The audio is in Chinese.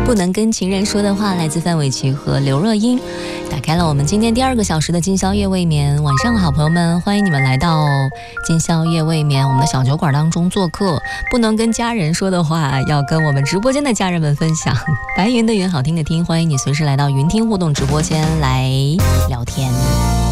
不能跟情人说的话，来自范玮琪和刘若英。打开了我们今天第2个小时的今宵夜未眠。晚上好，朋友们，欢迎你们来到今宵夜未眠我们的小酒馆当中做客。不能跟家人说的话，要跟我们直播间的家人们分享。白云的云，好听的听，欢迎你随时来到云听互动直播间来聊天。